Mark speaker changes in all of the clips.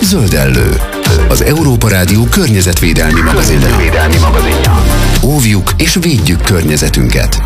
Speaker 1: Zöldellő, az Európa Rádió környezetvédelmi magazinja. Óvjuk és védjük környezetünket.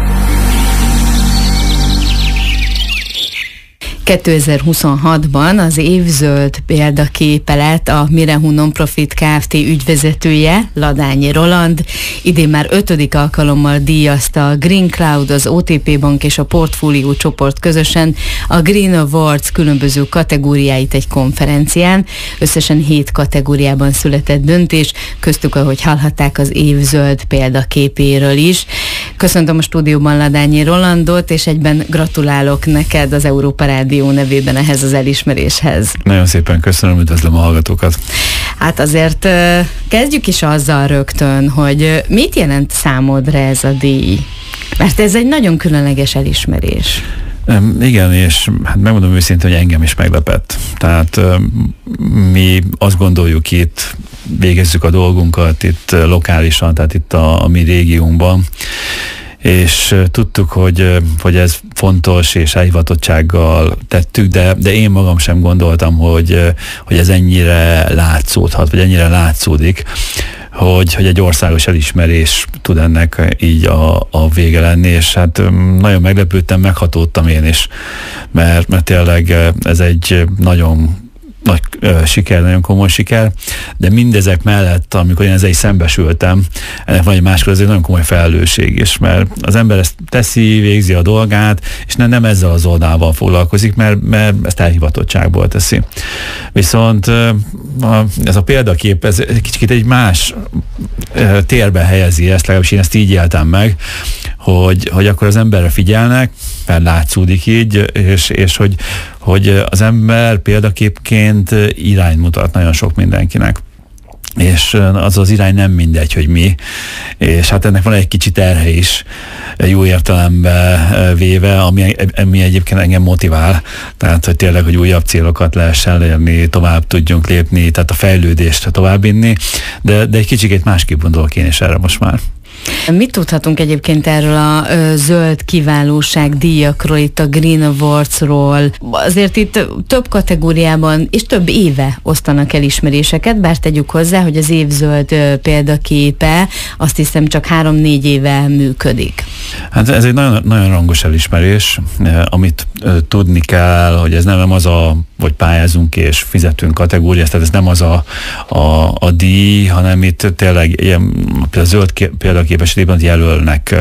Speaker 2: 2026-ban az év zöld példaképe lett a Mirehu Nonprofit Kft. Ügyvezetője, Ladányi Roland. Idén már 5. alkalommal díjazta a Green Cloud, az OTP Bank és a Portfolio csoport közösen a Green Awards különböző kategóriáit egy konferencián. Összesen 7 kategóriában született döntés, köztük, ahogy hallhatták, az év zöld példaképéről is. Köszöntöm a stúdióban Ladányi Rolandot, és egyben gratulálok neked az Európa Rádió nevében ehhez az elismeréshez.
Speaker 3: Nagyon szépen köszönöm, üdvözlöm a hallgatókat.
Speaker 2: Hát azért kezdjük is azzal rögtön, hogy mit jelent számodra ez a díj? Mert ez egy nagyon különleges elismerés.
Speaker 3: Igen, és hát megmondom őszintén, hogy engem is meglepett. Tehát mi azt gondoljuk, itt végezzük a dolgunkat, itt lokálisan, tehát itt a mi régiónkban, és tudtuk, hogy ez fontos, és elhivatottsággal tettük, de én magam sem gondoltam, hogy ez ennyire látszódhat, vagy ennyire látszódik, hogy egy országos elismerés tud ennek így a vége lenni, és hát nagyon meglepődtem, meghatódtam én is, mert tényleg ez egy nagyon nagy siker, nagyon komoly siker, de mindezek mellett, amikor én ezzel is szembesültem, ennek van egy máskor, ez egy nagyon komoly felelősség is, mert az ember ezt teszi, végzi a dolgát, és nem ezzel az oldalával foglalkozik, mert ezt elhivatottságból teszi. Viszont ez a példakép, ez kicsit egy más térbe helyezi ezt, legalábbis én ezt így éltem meg, hogy akkor az emberre figyelnek, mert látszódik így, és hogy az ember példaképként irányt mutat nagyon sok mindenkinek. És az irány nem mindegy, hogy mi, és hát ennek van egy kicsit terhe is, jó értelembe véve, ami egyébként engem motivál, tehát hogy tényleg, hogy újabb célokat lehessen elérni, tovább tudjunk lépni, tehát a fejlődést továbbvinni, de egy kicsit másképp gondolok én is erre most már.
Speaker 2: Mit tudhatunk egyébként erről a zöld kiválóság díjakról, itt a Green Awards-ról? Azért itt több kategóriában és több éve osztanak elismeréseket, bár tegyük hozzá, hogy az év zöld példaképe azt hiszem csak 3-4 éve működik.
Speaker 3: Hát ez egy nagyon, nagyon rangos elismerés, amit tudni kell, hogy ez nem az hogy pályázunk és fizetünk kategóriát, tehát ez nem az a díj, hanem itt tényleg ilyen, a zöld példakép esetében jelölnek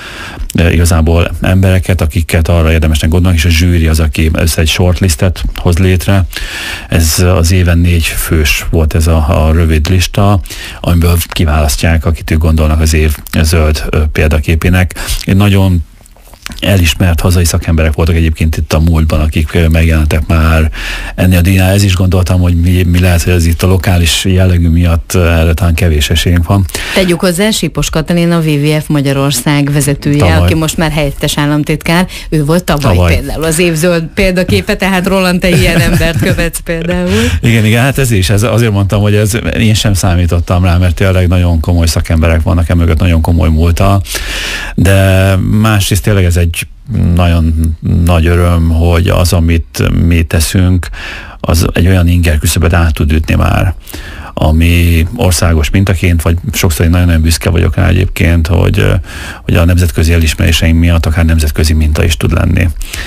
Speaker 3: igazából embereket, akiket arra érdemesnek gondolni, és a zsűri az, aki össze egy shortlistet hoz létre. Ez az éven 4 fős volt ez a rövid lista, amiből kiválasztják, akit ők gondolnak az év zöld példaképének. Egy nagyon elismert hazai szakemberek voltak egyébként itt a múltban, akik megjelentek már ennél a díjnál. Ez is gondoltam, hogy mi lehet, hogy ez itt a lokális jellegű miatt erre talán kevés esélyünk van.
Speaker 2: Tegyük hozzá, Sipos Katalin, a WWF Magyarország vezetője, tavaly, aki most már helyettes államtitkár, ő volt tavaly például az év zöld példaképe, tehát Roland, te ilyen embert követsz például. Igen,
Speaker 3: hát azért mondtam, hogy én sem számítottam rá, mert tényleg nagyon komoly szakemberek vannak emögött, nagyon komoly múlta, de másrészt tényleg ez egy nagyon nagy öröm, hogy az, amit mi teszünk, az egy olyan inger küszöbet át tud ütni már, ami országos mintaként, vagy sokszor én nagyon-nagyon büszke vagyok rá egyébként, hogy a nemzetközi elismeréseink miatt akár nemzetközi minta is tud lenni.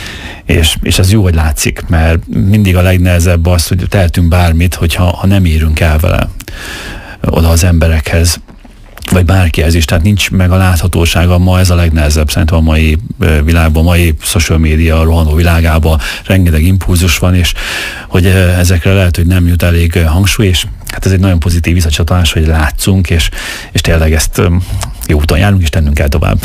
Speaker 3: És ez jó, hogy látszik, mert mindig a legnehezebb az, hogy tehetünk bármit, hogyha nem érünk el vele oda az emberekhez, vagy bárkihez is, tehát nincs meg a láthatósága, ma ez a legnehezebb szerintem a mai világban, a mai social media rohanó világában rengeteg impulzus van, és hogy ezekre lehet, hogy nem jut elég hangsúly, és hát ez egy nagyon pozitív visszacsatolás, hogy látszunk, és tényleg ezt jó úton járunk, és tennünk kell tovább.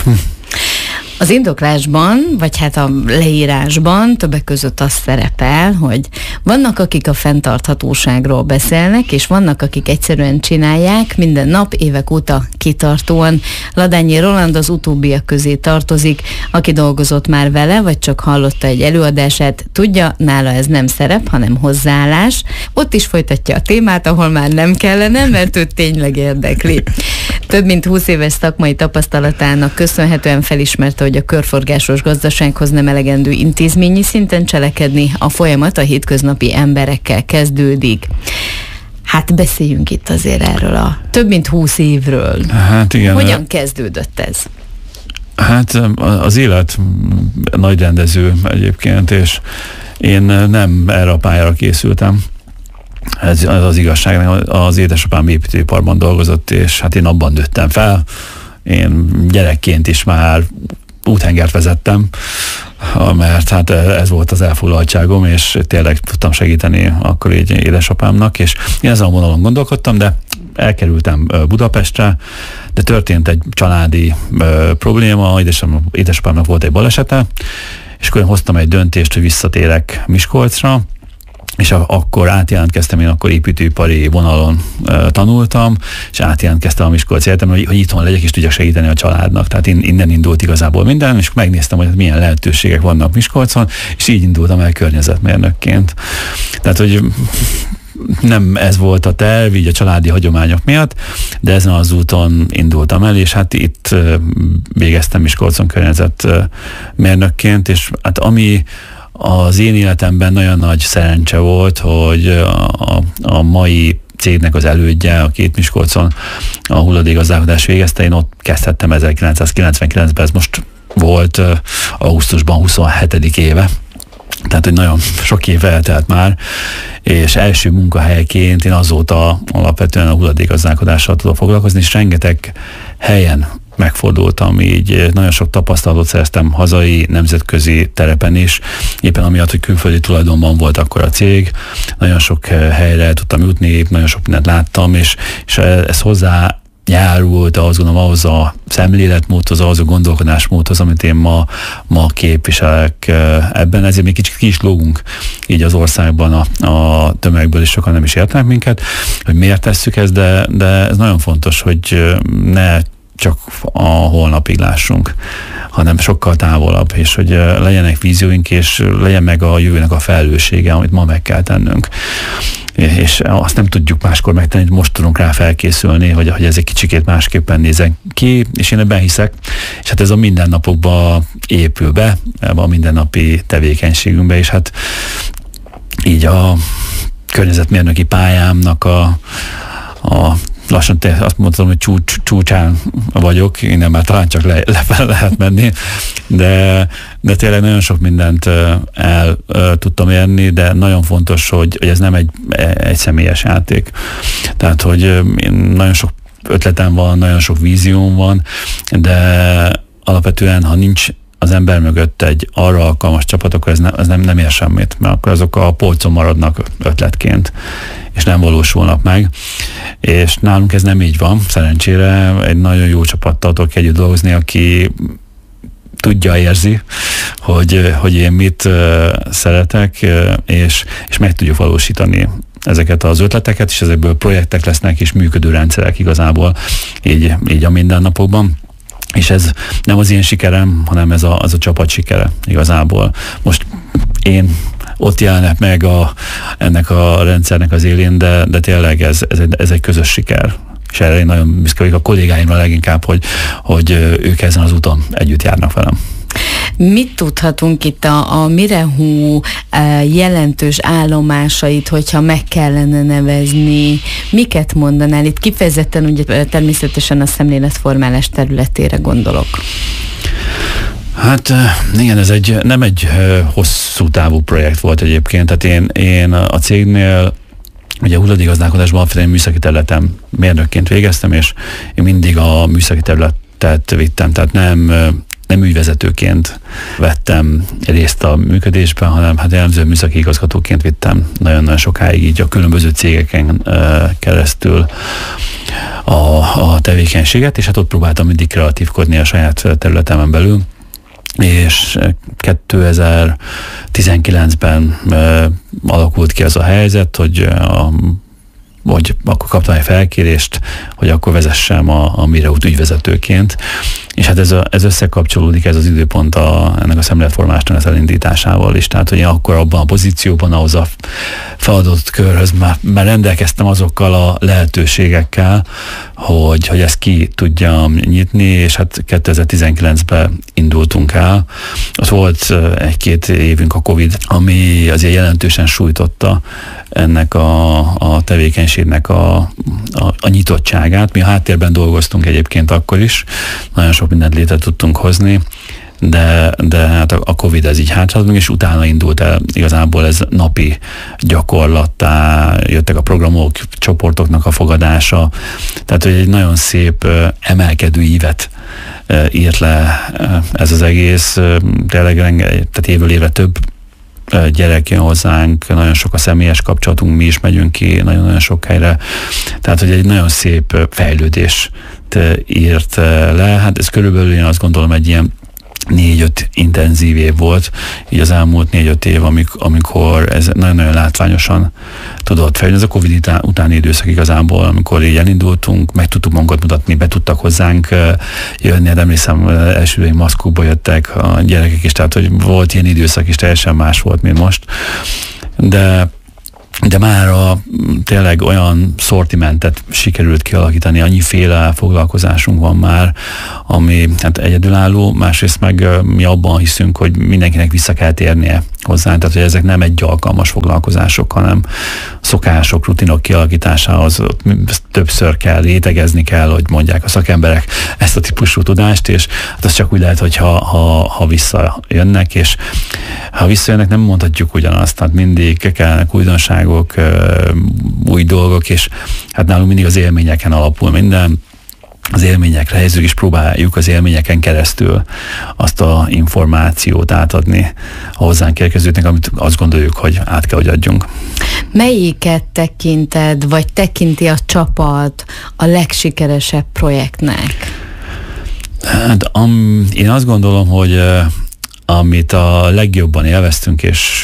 Speaker 2: Az indoklásban, vagy hát a leírásban többek között az szerepel, hogy vannak, akik a fenntarthatóságról beszélnek, és vannak, akik egyszerűen csinálják minden nap, évek óta kitartóan. Ladányi Roland az utóbbiak közé tartozik, aki dolgozott már vele, vagy csak hallotta egy előadását, tudja, nála ez nem szerep, hanem hozzáállás. Ott is folytatja a témát, ahol már nem kellene, mert őt tényleg érdekli. Több mint 20 éves szakmai tapasztalatának köszönhetően felismerte, hogy a körforgásos gazdasághoz nem elegendő intézményi szinten cselekedni, a folyamat a hétköznapi emberekkel kezdődik. Hát beszéljünk itt azért erről a több mint 20 évről.
Speaker 3: Hát igen.
Speaker 2: Hogyan kezdődött ez?
Speaker 3: Hát az élet nagy rendező egyébként, és én nem erre a pályára készültem. Ez az igazság, az édesapám építőiparban dolgozott, és hát én abban nőttem fel. Én gyerekként is már úthengert vezettem, mert hát ez volt az elfoglaltságom, és tényleg tudtam segíteni akkor így édesapámnak, és én ezen a vonalon gondolkodtam, de elkerültem Budapestre, de történt egy családi probléma, édesapámnak volt egy balesete, és akkor én hoztam egy döntést, hogy visszatérek Miskolcra, és akkor átjelentkeztem, én akkor építőipari vonalon tanultam, és átjelentkeztem a Miskolci Egyetemre, hogy itthon legyek, és tudjak segíteni a családnak. Tehát innen indult igazából minden, és megnéztem, hogy milyen lehetőségek vannak Miskolcon, és így indultam el környezetmérnökként. Tehát, hogy nem ez volt a terv, így a családi hagyományok miatt, de ezen az úton indultam el, és hát itt végeztem Miskolcon környezetmérnökként, és hát ami az én életemben nagyon nagy szerencse volt, hogy a mai cégnek az elődje, a Két Miskolcon a hulladékgazdálkodást végezte, én ott kezdhettem 1999-ben, ez most volt augusztusban 27. éve. Tehát, hogy nagyon sok év eltelt már, és első munkahelyként én azóta alapvetően a hulladékgazdálkodással tudok foglalkozni, és rengeteg helyen megfordultam, így nagyon sok tapasztalatot szereztem hazai, nemzetközi terepen is, éppen amiatt, hogy külföldi tulajdonban volt akkor a cég, nagyon sok helyre tudtam jutni, nagyon sok mindent láttam, és ez hozzá járult, azt gondolom, ahhoz a szemléletmódhoz, ahhoz a gondolkodásmódhoz, amit én ma képviselek ebben, ezért még kicsit ki is lógunk így az országban a tömegből, és sokan nem is értenek minket, hogy miért tesszük ezt, de ez nagyon fontos, hogy ne csak a holnapig lássunk, hanem sokkal távolabb, és hogy legyenek vízióink, és legyen meg a jövőnek a felelőssége, amit ma meg kell tennünk. És azt nem tudjuk máskor megtenni, hogy most tudunk rá felkészülni, hogy ez egy kicsikét másképpen nézzen ki, és én ebben hiszek, és hát ez a mindennapokba épül be, a mindennapi tevékenységünkbe, és hát így a környezetmérnöki pályámnak a lassan azt mondtam, hogy csúcsán vagyok, innen már talán csak lefelé lehet menni, de tényleg nagyon sok mindent el tudtam érni, de nagyon fontos, hogy ez nem egy személyes játék. Tehát, hogy nagyon sok ötletem van, nagyon sok vízióm van, de alapvetően, ha nincs az ember mögött egy arra alkalmas csapat, akkor ez nem ér semmit, mert akkor azok a polcon maradnak ötletként, és nem valósulnak meg. És nálunk ez nem így van, szerencsére egy nagyon jó csapattal tudok együtt dolgozni, aki tudja, érzi, hogy én mit szeretek, és meg tudjuk valósítani ezeket az ötleteket, és ezekből projektek lesznek, és működő rendszerek igazából így a mindennapokban. És ez nem az én sikerem, hanem ez a csapat sikere igazából. Most én ott jelenek meg ennek a rendszernek az élén, de tényleg ez egy közös siker. És erre én nagyon büszke vagyok a kollégáimra leginkább, hogy ők ezen az úton együtt járnak velem.
Speaker 2: Mit tudhatunk itt a Mirehú jelentős állomásait, hogyha meg kellene nevezni? Miket mondanál? Itt kifejezetten ugye természetesen a szemléletformálás területére gondolok.
Speaker 3: Hát igen, ez nem egy hosszú távú projekt volt egyébként. Tehát én a cégnél ugye hulladékgazdálkodásban alapvetően műszaki területen mérnökként végeztem, és én mindig a műszaki területet vittem, tehát nem ügyvezetőként vettem részt a működésben, hanem hát jellemző műszaki igazgatóként vittem nagyon-nagyon sokáig így a különböző cégeken keresztül a tevékenységet, és hát ott próbáltam mindig kreatívkodni a saját területemen belül, és 2019-ben alakult ki az a helyzet, hogy akkor kaptam egy felkérést, hogy akkor vezessem a Mirehút ügyvezetőként, és hát ez összekapcsolódik, ez az időpont ennek a szemléletformálásnak az elindításával is, tehát hogy én akkor abban a pozícióban, ahhoz a feladott körhöz már rendelkeztem azokkal a lehetőségekkel, hogy ezt ki tudjam nyitni, és hát 2019-ben indultunk el. Ott volt egy-két évünk a Covid, ami azért jelentősen sújtotta ennek a tevékenységnek tevékenységnek a nyitottságát. Mi a háttérben dolgoztunk egyébként akkor is, nagyon sok mindent létre tudtunk hozni, de hát a Covid ez így hátráltunk, és utána indult el igazából ez napi gyakorlattá, jöttek a programok, csoportoknak a fogadása, tehát hogy egy nagyon szép emelkedő ívet írt le ez az egész, tényleg tehát évről évre több gyerek jön hozzánk, nagyon sok a személyes kapcsolatunk, mi is megyünk ki nagyon-nagyon sok helyre, tehát hogy egy nagyon szép fejlődést írt le, hát ez körülbelül én azt gondolom egy ilyen 4-5 intenzív év volt, így az elmúlt 4-5 év, amikor ez nagyon-nagyon látványosan tudott fejlődni. Ez a Covid utáni időszak igazából, amikor így elindultunk, meg tudtuk magunkat mutatni, be tudtak hozzánk jönni, de emlékszem, első maszkokba jöttek a gyerekek is, tehát hogy volt ilyen időszak is, teljesen más volt, mint most. De már tényleg olyan szortimentet sikerült kialakítani, annyiféle foglalkozásunk van már, ami hát egyedülálló, másrészt meg mi abban hiszünk, hogy mindenkinek vissza kell térnie hozzá, tehát hogy ezek nem egy alkalmas foglalkozások, hanem szokások, rutinok kialakításához többször kell, rétegezni kell, hogy mondják a szakemberek ezt a típusú tudást, és hát az csak úgy lehet, hogy ha visszajönnek, és ha visszajönnek, nem mondhatjuk ugyanazt, tehát mindig kellnek újdonságok, új dolgok, és hát nálunk mindig az élményeken alapul minden, az élményekre helyezünk, és próbáljuk az élményeken keresztül azt a információt átadni a hozzánk érkezőknek, amit azt gondoljuk, hogy át kell, hogy adjunk.
Speaker 2: Melyiket tekinted, vagy tekinti a csapat a legsikeresebb projektnek?
Speaker 3: Hát én azt gondolom, hogy amit a legjobban élveztünk, és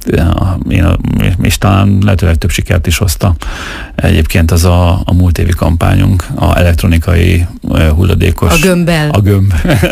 Speaker 3: talán lehetőleg több sikert is hozta. Egyébként az a múlt évi kampányunk, a elektronikai hulladékos...
Speaker 2: A gömbbel.
Speaker 3: A gömb.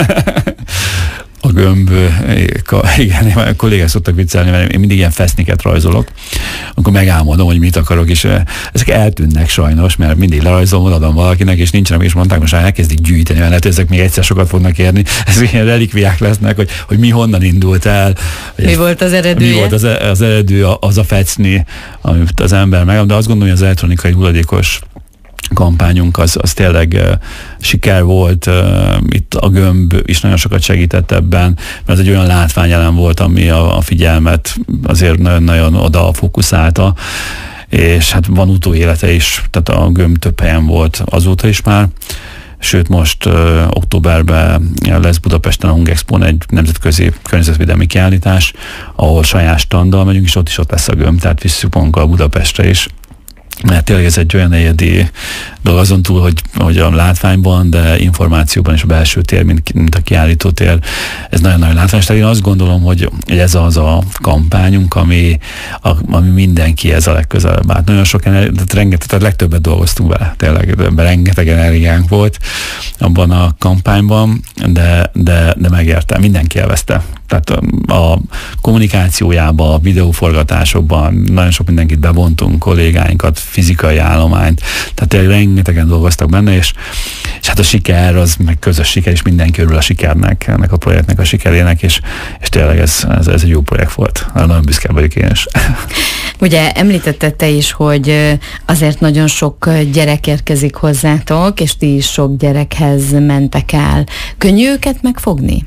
Speaker 3: A gömb, igen, a kollégák szoktak viccelni, mert én mindig ilyen feszniket rajzolok, akkor megálmodom, hogy mit akarok, és ezek eltűnnek sajnos, mert mindig lerajzolom, adom valakinek, és nincsenek, és mondták, most elkezdik gyűjteni, mert lehet, ezek még egyszer sokat fognak érni. Ezek ilyen relikviák lesznek, hogy mi honnan indult el.
Speaker 2: Mi volt az eredője?
Speaker 3: Mi volt az eredő, az a fecni, amit az ember meg, de azt gondolom, hogy az elektronikai hulladékos kampányunk az tényleg siker volt, itt a gömb is nagyon sokat segített ebben, mert ez egy olyan látványelem volt, ami a figyelmet azért nagyon-nagyon oda fókuszálta, és hát van utóélete is, tehát a gömb több helyen volt azóta is már, sőt most októberben lesz Budapesten a Hungexpón egy nemzetközi környezetvédelmi kiállítás, ahol saját standdal megyünk, és ott lesz a gömb, tehát visszük magunkkal Budapestre is. Mert tényleg ez egy olyan egyedi dolog, azon túl, hogy a látványban, de információban is a belső tér, mint a kiállító tér, ez nagyon-nagyon látványos. Tehát én azt gondolom, hogy ez az a kampányunk, ami mindenki ez a legközelebb állt. Nagyon sok tehát legtöbbet dolgoztunk vele, tényleg rengeteg energiánk volt abban a kampányban, de megérte, mindenki élvezte. Tehát a kommunikációjában, a videóforgatásokban nagyon sok mindenkit bevontunk, kollégáinkat, fizikai állományt, tehát tényleg rengetegen dolgoztak benne, és hát a siker, az meg közös siker, és mindenki örül a sikernek, ennek a projektnek a sikerének, és tényleg ez egy jó projekt volt. Nagyon büszke vagyok én is.
Speaker 2: Ugye említetted te is, hogy azért nagyon sok gyerek érkezik hozzátok, és ti is sok gyerekhez mentek el. Könnyű őket megfogni?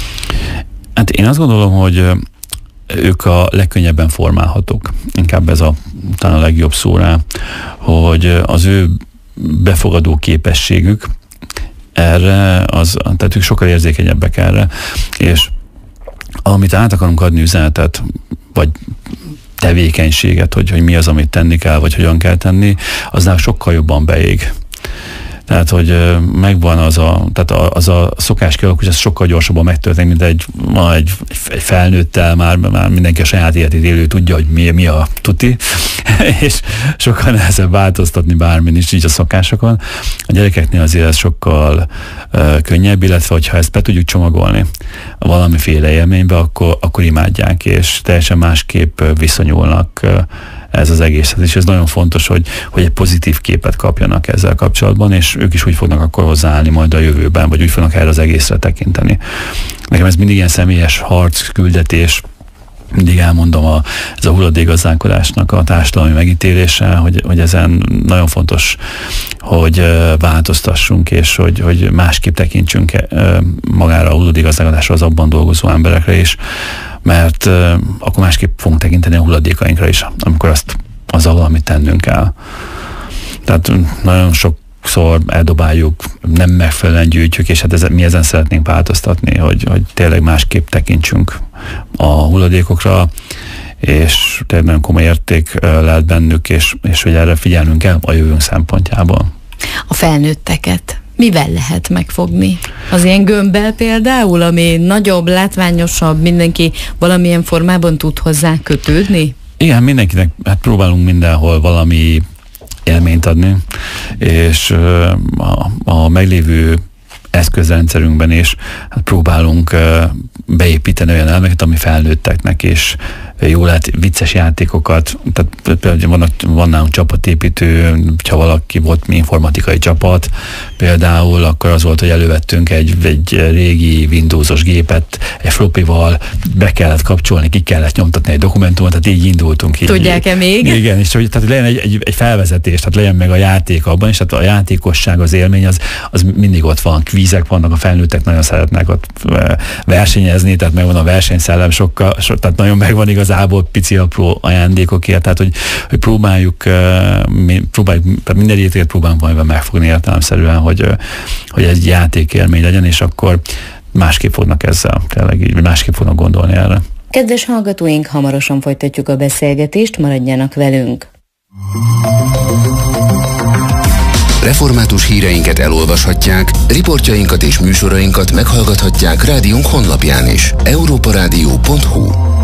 Speaker 3: Hát én azt gondolom, hogy ők a legkönnyebben formálhatók. Inkább ez talán a legjobb szó rá, hogy az ő befogadó képességük erre, tehát ők sokkal érzékenyebbek erre, és amit át akarunk adni üzenetet, vagy tevékenységet, hogy mi az, amit tenni kell, vagy hogyan kell tenni, aznál sokkal jobban beég. Tehát, hogy megvan az a szokás kialakulás, ez sokkal gyorsabban megtörténik, mint egy felnőttel, már mindenki a saját életét élő tudja, hogy mi a tuti, és sokkal nehezebb változtatni bármin is, így a szokásokon. A gyerekeknél azért ez sokkal könnyebb, illetve hogyha ezt be tudjuk csomagolni valamiféle élménybe, akkor imádják, és teljesen másképp viszonyulnak ez az egészet, és ez nagyon fontos, hogy egy pozitív képet kapjanak ezzel kapcsolatban, és ők is úgy fognak akkor hozzáállni majd a jövőben, vagy úgy fognak erre az egészre tekinteni. Nekem ez mindig ilyen személyes harc, küldetés, mindig elmondom, ez a hulladékgazdálkodásnak a társadalmi megítélése, hogy ezen nagyon fontos, hogy változtassunk, és hogy másképp tekintsünk magára a hulladékgazdálkodásra, az abban dolgozó emberekre is, mert akkor másképp fogunk tekinteni a hulladékainkra is, amikor azzal valamit tennünk kell. Tehát nagyon sokszor eldobáljuk, nem megfelelően gyűjtjük, és hát mi ezen szeretnénk változtatni, hogy tényleg másképp tekintsünk a hulladékokra, és tényleg nagyon komoly érték lehet bennük, és hogy erre figyelnünk kell a jövőnk szempontjából.
Speaker 2: A felnőtteket mivel lehet megfogni? Az ilyen gömbbel például, ami nagyobb, látványosabb, mindenki valamilyen formában tud hozzá kötődni?
Speaker 3: Igen, mindenkinek, hát próbálunk mindenhol valami élményt adni, és a meglévő eszközrendszerünkben is hát próbálunk beépíteni olyan elemeket, ami felnőtteknek is jó lehet, vicces játékokat, tehát például van nálunk csapatépítő, ha valaki volt mi informatikai csapat, például akkor az volt, hogy elővettünk egy régi Windowsos gépet, egy floppyval be kellett kapcsolni, ki kellett nyomtatni egy dokumentumot, tehát így indultunk.
Speaker 2: Tudják-e még?
Speaker 3: Igen, és hogy tehát legyen egy felvezetés, tehát legyen meg a játék abban, és tehát a játékosság, az élmény, az mindig ott van, kvízek vannak, a felnőttek nagyon szeretnek ott versenyezni, tehát megvan a versenyszellem, tehát nagyon megvan igazából pici apró ajándékokért, tehát hogy próbáljuk minden értéket próbálunk majd megfogni értelemszerűen, hogy egy játékélmény legyen, és akkor másképp fognak ezzel, tényleg így másképp fognak gondolni erre.
Speaker 2: Kedves hallgatóink, hamarosan folytatjuk a beszélgetést, maradjanak velünk.
Speaker 1: Református híreinket elolvashatják, riportjainkat és műsorainkat meghallgathatják rádiónk honlapján is. europaradio.hu